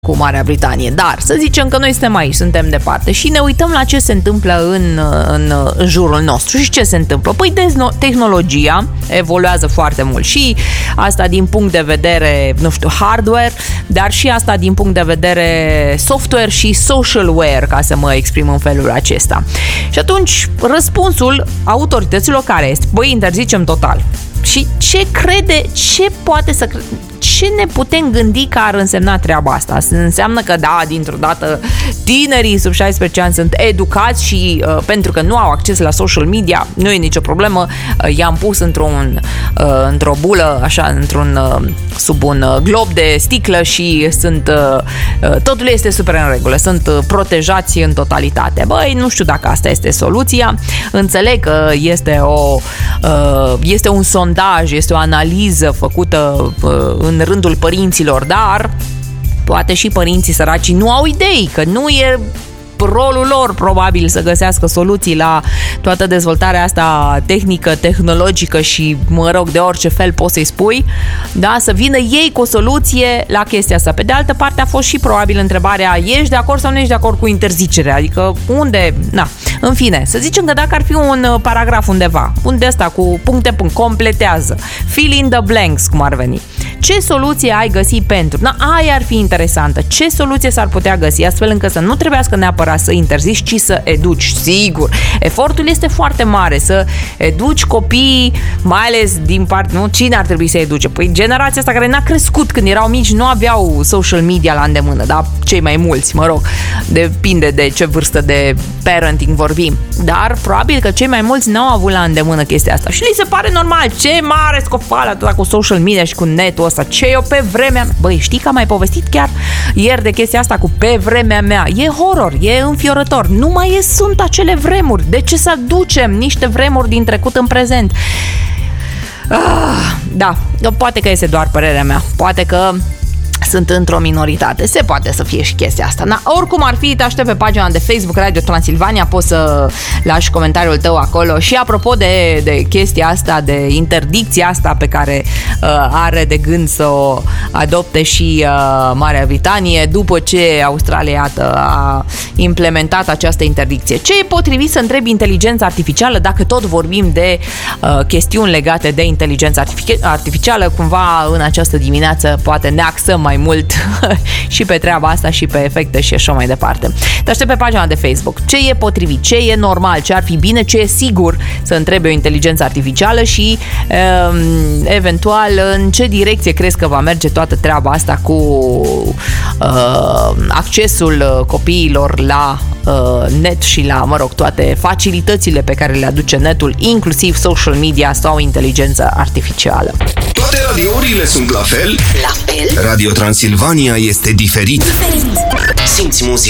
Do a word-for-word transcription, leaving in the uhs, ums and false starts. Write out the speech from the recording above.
cu Marea Britanie, dar să zicem că noi suntem aici, suntem departe și ne uităm la ce se întâmplă în, în, în jurul nostru. Și ce se întâmplă? Păi tehnologia evoluează foarte mult și asta din punct de vedere, nu știu, hardware, dar și asta din punct de vedere software și socialware, ca să mă exprim în felul acesta. Și atunci răspunsul autorităților care este? Băi, interzicem total. Și ce crede, ce poate să crede? Ce ne putem gândi că ar însemna treaba asta? Înseamnă că, da, dintr-o dată tinerii sub șaisprezece ani sunt educați și uh, pentru că nu au acces la social media, nu e nicio problemă, uh, i-am pus într-un, uh, într-o bulă, așa, într-un, uh, sub un uh, glob de sticlă și sunt, uh, uh, totul este super în regulă, sunt uh, protejați în totalitate. Băi, nu știu dacă asta este soluția, înțeleg că este, o, uh, este un sondaj, este o analiză făcută uh, în rândul părinților, dar poate și părinții săraci nu au idei, că nu e rolul lor probabil să găsească soluții la toată dezvoltarea asta tehnică, tehnologică și, mă rog, de orice fel poți să-i spui, da, să vină ei cu o soluție la chestia asta. Pe de altă parte a fost și probabil întrebarea, ești de acord sau nu ești de acord cu interzicerea? Adică unde, na, în fine, să zicem că dacă ar fi un paragraf undeva, unde ăsta cu puncte, punct, completează, fill in the blanks, cum ar veni. Ce soluție ai găsit pentru? Na, aia ar fi interesantă. Ce soluție s-ar putea găsi astfel încât să nu trebuiască neapărat să interzici, ci să educi. Sigur, efortul este foarte mare să educi copiii, mai ales din part, nu? Cine ar trebui să educe? Păi generația asta care n-a crescut când erau mici, nu aveau social media la îndemână, da? Cei mai mulți, mă rog, depinde de ce vârstă de parenting vorbim. Dar probabil că cei mai mulți n-au avut la îndemână chestia asta și li se pare normal. Ce mare scofală atâta cu social media și cu netul ăsta. Ce eu pe vremea mea? Băi, știi că am mai povestit chiar ieri de chestia asta cu pe vremea mea. E horror, e înfiorător. Nu mai e, sunt acele vremuri. De ce să aducem niște vremuri din trecut în prezent? Ah, da, poate că este doar părerea mea. Poate că sunt într-o minoritate. Se poate să fie și chestia asta. Na, oricum ar fi, te aștept pe pagina de Facebook Radio Transilvania, poți să lași comentariul tău acolo. Și apropo de, de chestia asta, de interdicția asta pe care uh, are de gând să o adopte și uh, Marea Britanie, după ce Australia, iată, a implementat această interdicție. Ce e potrivit să întrebi inteligența artificială, dacă tot vorbim de uh, chestiuni legate de inteligența artificială, cumva în această dimineață poate ne axăm mai mult și pe treaba asta și pe efecte și așa mai departe. Te aștept pe pagina de Facebook. Ce e potrivit, ce e normal, ce ar fi bine, ce e sigur să întrebe o inteligență artificială și um, eventual în ce direcție crezi că va merge toată treaba asta cu uh, accesul copiilor la uh, net și la, mă rog, toate facilitățile pe care le aduce netul, inclusiv social media sau inteligența artificială. Toate radiourile sunt la fel? La fel? Radio Transilvania este diferit. Diferit. Simți muzica